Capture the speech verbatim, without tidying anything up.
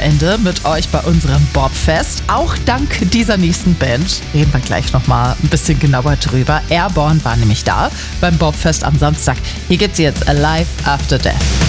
Wochenende mit euch bei unserem Bobfest. Auch dank dieser nächsten Band reden wir gleich nochmal ein bisschen genauer drüber. Airborne war nämlich da beim Bobfest am Samstag. Hier geht's jetzt Alive After Death.